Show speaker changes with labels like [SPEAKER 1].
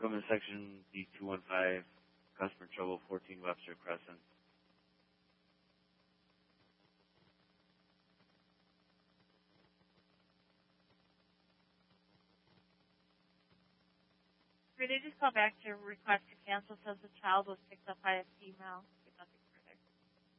[SPEAKER 1] Come in section D215, customer trouble, 14 Webster Crescent.
[SPEAKER 2] They just call back to request to cancel since the child was picked up by a female.